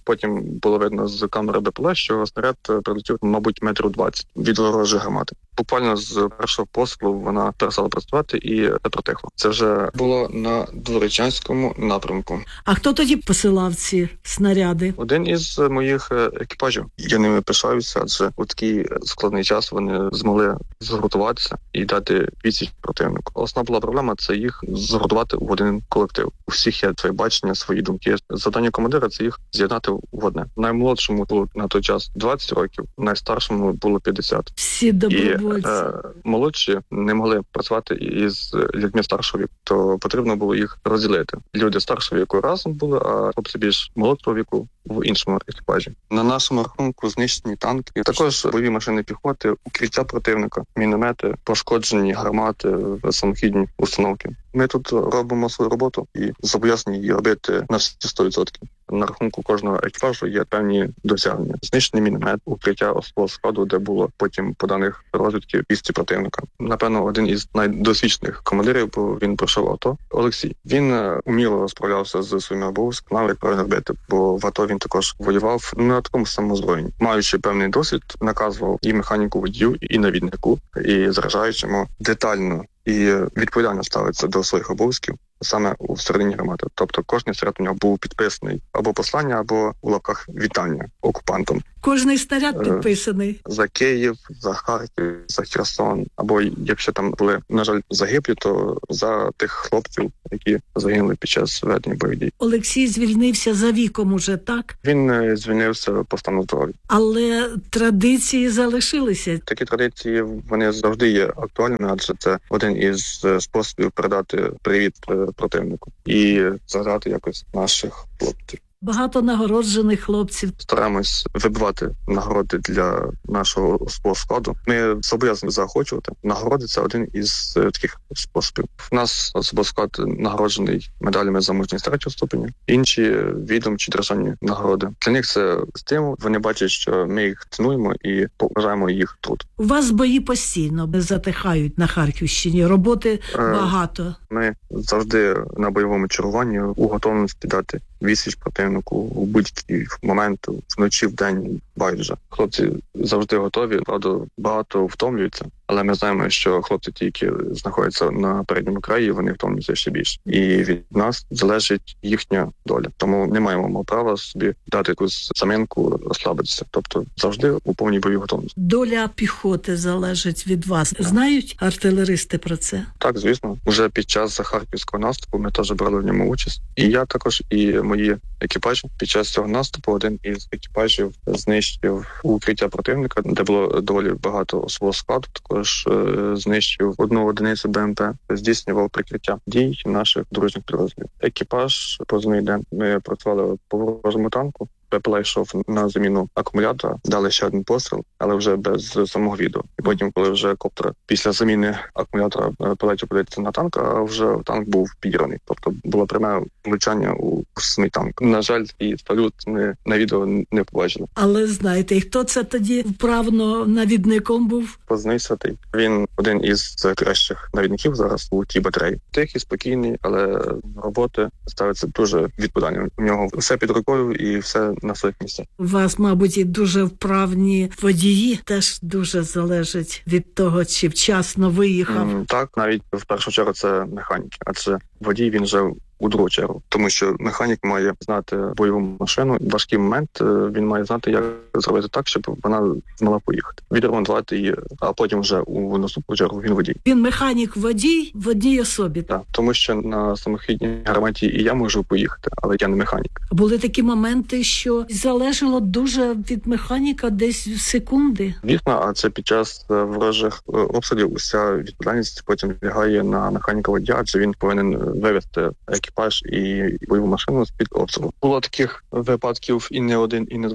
[SPEAKER 9] Потім було видно з камери БПЛА, що снаряд прилетів, мабуть, 20 від ворожої гармати. Буквально з першого пострілу вона перестала працювати і це протихло. Це вже було на Дворічанському напрямку.
[SPEAKER 8] А хто тоді посилав ці снаряди?
[SPEAKER 9] Один із моїх екіпажів. Я ними пишаюся, адже у такий складний час вони змогли згуртуватися і дати відсіч противнику. Основна була проблема – це їх згуртувати в один колектив. У всіх є своє бачення, свої думки. Завдання командира – це їх з'єднати в одне. Наймолодшому було на той час 20 років, найстаршому було 50.
[SPEAKER 8] Всі добровольці.
[SPEAKER 9] Молодші не могли працювати із людьми старшого віку, то потрібно було їх розділити. Люди старшого віку разом були, а хлопці більш молодшого віку в іншому екіпажі. На нашому рахунку знищені танки, також бойові машини піхоти, укриття противника, міномети, пошкоджені гармати, самохідні установки. Ми тут робимо свою роботу і зобов'язані її робити на всі 100%. На рахунку кожного екіпажу є певні досягнення. Знищений міномет, укриття особового складу, де було потім по даних розвідки пісці противника. Напевно, один із найдосвідчених командирів, бо він пройшов АТО, Олексій. Він уміло справлявся з своїми обов'язками, як правильно робити, бо в АТО він також воював на такому самому озброєнні. Маючи певний досвід, наказував і механіку водію, і навіднику, і заряджаючому детально і відповідально ставиться до своїх обов'язків саме у всередині громади. Тобто кожен снаряд у нього був підписаний або послання, або у лапках вітання окупантам.
[SPEAKER 8] Кожний снаряд підписаний.
[SPEAKER 9] За Київ, за Харків, за Херсон, або якщо там були, на жаль, загиблі, то за тих хлопців, які загинули під час ведення бойових дій.
[SPEAKER 8] Олексій звільнився за віком уже, так?
[SPEAKER 9] Він звільнився по стану здоров'я.
[SPEAKER 8] Але традиції залишилися.
[SPEAKER 9] Такі традиції, вони завжди є актуальними, адже це один із способів передати привіт противнику і згадати якось наших хлопців.
[SPEAKER 8] Багато нагороджених хлопців.
[SPEAKER 9] Стараємось вибивати нагороди для нашого особового складу. Ми зобов'язані заохочувати. Нагороди – це один із таких способів. У нас особовий склад нагороджений медалями за мужність 3-го ступеня. Інші відомчі державні нагороди. Для них це стимул. Вони бачать, що ми їх цінуємо і поважаємо їх труд.
[SPEAKER 8] У вас бої постійно затихають на Харківщині. Роботи багато.
[SPEAKER 9] Ми завжди на бойовому чергуванні у готовності дати відсіч противнику у будь-який момент, вночі, вдень, байдуже. Хлопці завжди готові, правда, багато втомлюються, але ми знаємо, що хлопці ті, які знаходяться на передньому краї, вони втомлюються ще більше. І від нас залежить їхня доля. Тому не маємо права собі дати якусь замінку, розслабитися. Тобто завжди у повній бойовій готовності.
[SPEAKER 8] Доля піхоти залежить від вас. Знають артилеристи про це?
[SPEAKER 9] Так, звісно. Уже під час харківського наступу ми теж брали в ньому участь. І я також, і мої екіпажі. Під час цього наступу один із екіпажів знищив укриття противника, де було доволі багато особового складу. Також знищив одну одиницю БМП, здійснював прикриття дій наших дружніх підрозділів. Екіпаж позивний день. Ми працювали по ворожому танку. БПЛА йшов на заміну акумулятора, дали ще один постріл, але вже без самого відео. І потім, коли вже коптер після заміни акумулятора полетів подивитися на танк, а вже танк був підірваний. Тобто було пряме влучання у самий танк. На жаль, і салют ми на відео не побачили.
[SPEAKER 8] Але знаєте, і хто це тоді вправно навідником був?
[SPEAKER 9] Позивний Святий. Він один із кращих навідників зараз у тій батареї. Тихий, спокійний, але роботи ставиться дуже відповідально. У нього все під рукою і все на своїх місцях.
[SPEAKER 8] У вас, мабуть, і дуже вправні водії. Теж дуже залежить від того, чи вчасно виїхав.
[SPEAKER 9] Так, навіть в першу чергу це механіки, адже водій він вже у другу чергу, тому що механік має знати бойову машину. В важкий момент він має знати, як зробити так, щоб вона змогла поїхати. Відремонтувати її, а потім вже у наступну чергу він водій.
[SPEAKER 8] Він механік-водій в одній особі.
[SPEAKER 9] Так, тому що на самохідній гарматі і я можу поїхати, але я не механік.
[SPEAKER 8] Були такі моменти, що залежало дуже від механіка десь секунди.
[SPEAKER 9] Звісно, а це під час ворожих обстрілів уся відповідальність потім лягає на механіка водія, адже він повинен вивести екіпаж і бойову машину з-під обстрілу. Було таких випадків і не один, і не два.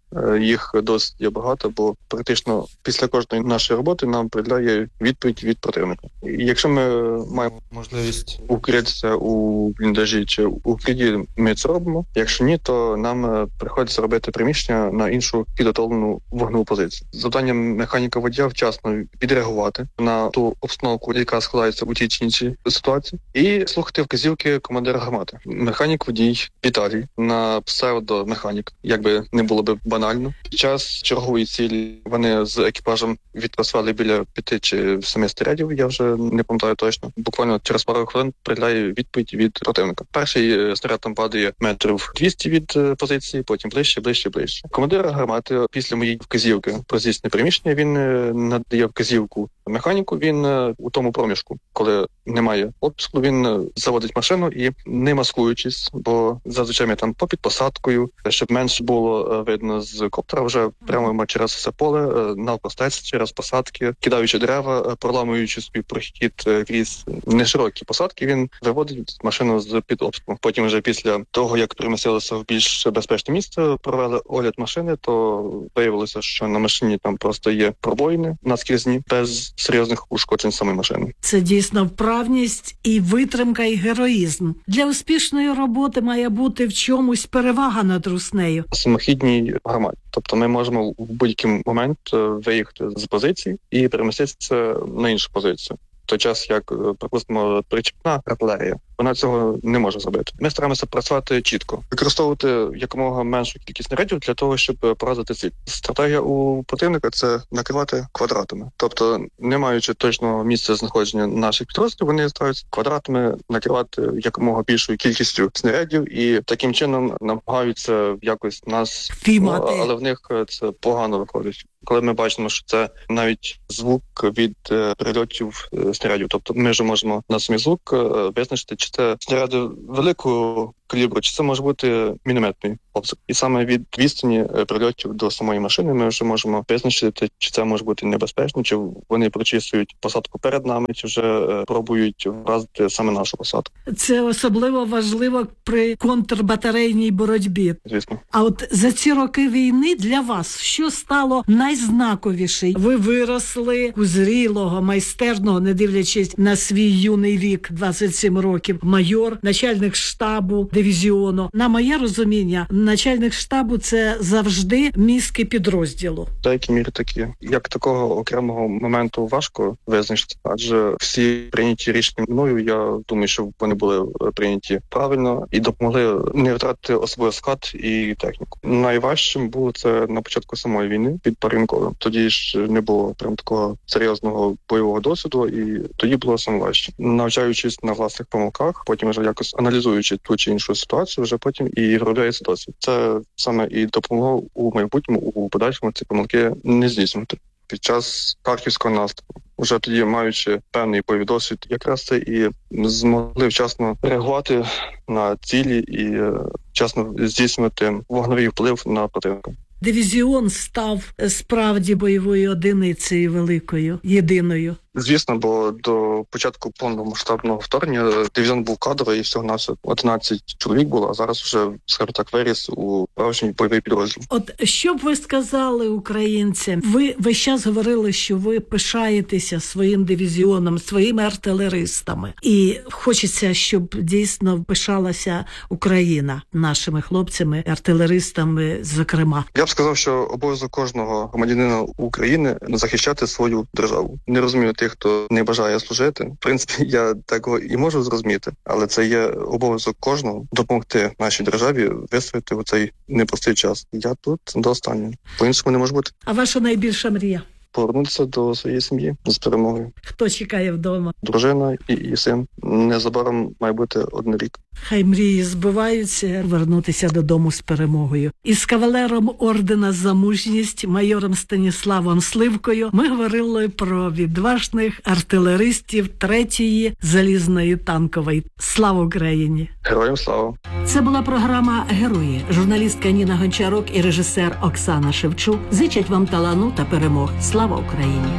[SPEAKER 9] Їх досить є багато, бо практично після кожної нашої роботи нам приділяє відповідь від противника. І якщо ми маємо можливість укритися у бліндажі чи у укритті, ми це робимо. Якщо ні, то нам приходиться робити приміщення на іншу підготовлену вогневу позицію. Завданням механіка-водія вчасно відреагувати на ту обстановку, яка складається у тій чи іншій ситуації, і слухати вказівки командира гармати. Механік-водій Віталій на псевдомеханік, якби не було би банально. Під час чергової цілі вони з екіпажем відпрацювали біля 5 чи 7 снарядів, я вже не пам'ятаю точно. Буквально через пару хвилин приділяє відповідь від противника. Перший снаряд там падає метрів 200 від позиції, потім ближче. Командир гармати після моєї вказівки про здійснення приміщення, він надає вказівку механіку, він у тому проміжку, коли немає обстрілу, він заводить машину і, не маскуючись, бо зазвичай ми там попід посадкою, щоб менше було видно з коптера, вже прямо через все поле, навпростець, через посадки, кидаючи дерева, проламуючи собі прохід крізь неширокі посадки, він виводить машину з-під обстрілу. Потім вже після того, як перемістилися в більш безпечне місце, провели огляд машини, то виявилося, що на машині там просто є пробоїни наскрізні, без серйозних ушкоджень самої машини.
[SPEAKER 8] Це дійсно вправність і витримка, і героїзм. Для успішної роботи має бути в чомусь перевага над руснею.
[SPEAKER 9] Самохідній гарматі. Тобто ми можемо в будь-який момент виїхати з позиції і переміститися на іншу позицію. В той час, як, припустимо, причепна артилерія, вона цього не може зробити. Ми стараємося працювати чітко, використовувати якомога меншу кількість снарядів для того, щоб поразити ціль. Стратегія у противника – це накривати квадратами. Тобто, не маючи точного місця знаходження наших підрозділів, вони стараються квадратами накривати якомога більшою кількістю снарядів і таким чином намагаються якось нас
[SPEAKER 8] впіймати.
[SPEAKER 9] Але в них це погано виходить. Коли ми бачимо, що це навіть звук від прильотів снарядів. Тобто ми вже можемо на самий звук визначити, чи це снаряди великого калібру, чи це може бути мінометний обстріл. І саме від відстані прильотів до самої машини ми вже можемо визначити, чи це може бути небезпечно, чи вони прочісують посадку перед нами, чи вже пробують вразити саме нашу посадку.
[SPEAKER 8] Це особливо важливо при контрбатарейній боротьбі.
[SPEAKER 9] Звісно.
[SPEAKER 8] А от за ці роки війни для вас що стало найзнаковіше? Ви виросли у зрілого, майстерного, не дивлячись на свій юний вік, 27 років, майор, начальник штабу дивізіону. На моє розуміння, начальник штабу – це завжди мізки підрозділу.
[SPEAKER 9] В деякій мірі такі. Як такого окремого моменту важко визначити, адже всі прийняті рішення мною, я думаю, що вони були прийняті правильно і допомогли не втратити особливий склад і техніку. Найважчим було це на початку самої війни під Пар'янковим. Тоді ж не було прям такого серйозного бойового досвіду, і тоді було найважче. Навчаючись на власних помилках, потім вже якось аналізуючи ту чи іншу ситуацію, вже потім і виробляється досвід. Це саме і допомогло у майбутньому, у подальшому ці помилки не здійснювати. Під час харківського наступу, вже тоді маючи певний бойовий досвід, якраз це і змогли вчасно реагувати на цілі і вчасно здійснювати вогневий вплив на противника.
[SPEAKER 8] Дивізіон став справді бойовою одиницею великою, єдиною.
[SPEAKER 9] Звісно, бо до початку повномасштабного вторгнення дивізіон був кадровий, і всього-навсього 11 чоловік було, а зараз вже, скажімо так, виріс у справжній бойовий підрозділ.
[SPEAKER 8] От що б ви сказали українцям? Ви весь час говорили, що ви пишаєтеся своїм дивізіоном, своїми артилеристами. І хочеться, щоб дійсно пишалася Україна нашими хлопцями, артилеристами, зокрема.
[SPEAKER 9] Я б сказав, що обов'язок кожного громадянина України захищати свою державу. Не розумію тих, хто не бажає служити. В принципі, я такого і можу зрозуміти, але це є обов'язок кожного допомогти нашій державі вистояти у цей непростий час. Я тут до останнього. По-іншому не може бути.
[SPEAKER 8] А ваша найбільша мрія?
[SPEAKER 9] Повернутися до своєї сім'ї з перемогою.
[SPEAKER 8] Хто чекає вдома?
[SPEAKER 9] Дружина і син. Незабаром має бути 1 рік.
[SPEAKER 8] Хай мрії збиваються, вернутися додому з перемогою. Із кавалером ордена за мужність, майором Станіславом Сливкою, ми говорили про відважних артилеристів 3-ї залізної танкової. Слава Україні!
[SPEAKER 9] Героям слава!
[SPEAKER 5] Це була програма «Герої». Журналістка Ніна Гончарук і режисер Оксана Шевчук зичать вам талану та перемог. Слава Україні!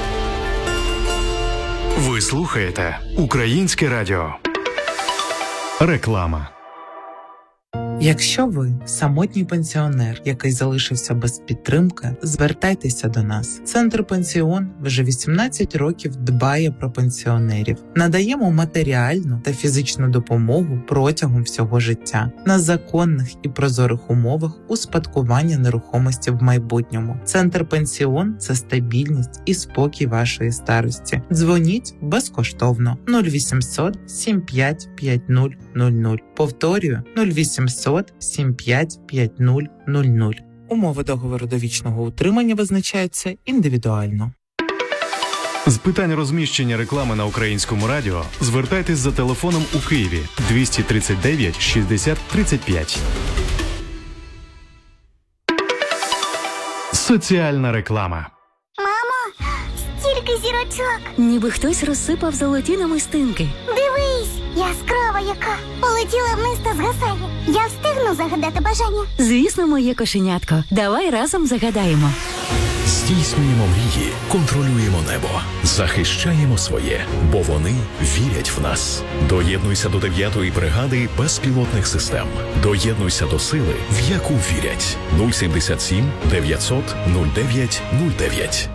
[SPEAKER 1] Ви слухаєте Українське радіо. Реклама.
[SPEAKER 10] Якщо ви самотній пенсіонер, який залишився без підтримки, звертайтеся до нас. Центр «Пенсіон» вже 18 років дбає про пенсіонерів. Надаємо матеріальну та фізичну допомогу протягом всього життя на законних і прозорих умовах успадкування нерухомості в майбутньому. Центр «Пенсіон» – це стабільність і спокій вашої старості. Дзвоніть безкоштовно 0800 75 5000. Повторюю 0800 75 5000. Умови договору довічного утримання визначаються індивідуально.
[SPEAKER 1] З питань розміщення реклами на Українському радіо звертайтесь за телефоном у Києві 239 60 35. Соціальна реклама.
[SPEAKER 11] Мамо, стільки зірочок.
[SPEAKER 12] Ніби хтось розсипав золоті намистинки.
[SPEAKER 11] Дивись, яскрава яка. Полетіла вниз та згасає. Я встигну загадати бажання?
[SPEAKER 12] Звісно, моє кошенятко. Давай разом загадаємо.
[SPEAKER 13] Здійснюємо мрії, контролюємо небо, захищаємо своє, бо вони вірять в нас. Доєднуйся до 9-ї бригади безпілотних систем. Доєднуйся до сили, в яку вірять. 077 900 09 09.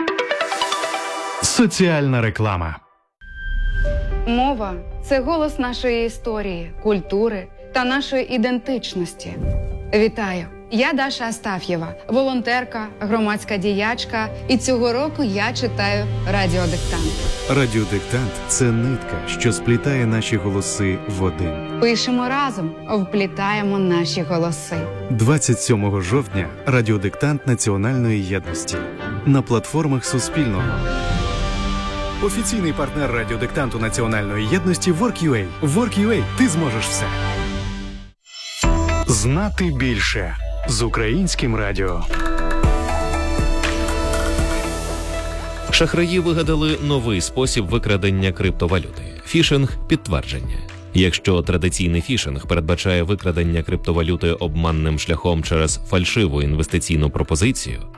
[SPEAKER 1] Соціальна реклама.
[SPEAKER 14] Мова – це голос нашої історії, культури та нашої ідентичності. Вітаю! Я Даша Астаф'єва, волонтерка, громадська діячка, і цього року я читаю радіодиктант.
[SPEAKER 15] Радіодиктант – це нитка, що сплітає наші голоси в один.
[SPEAKER 14] Пишемо разом, вплітаємо наші голоси.
[SPEAKER 15] 27 жовтня – радіодиктант Національної єдності. На платформах Суспільного.
[SPEAKER 1] Офіційний партнер радіодиктанту Національної єдності Work.ua. Work.ua – ти зможеш все. Знати більше з Українським радіо.
[SPEAKER 16] Шахраї вигадали новий спосіб викрадення криптовалюти – фішинг-підтвердження. Якщо традиційний фішинг передбачає викрадення криптовалюти обманним шляхом через фальшиву інвестиційну пропозицію,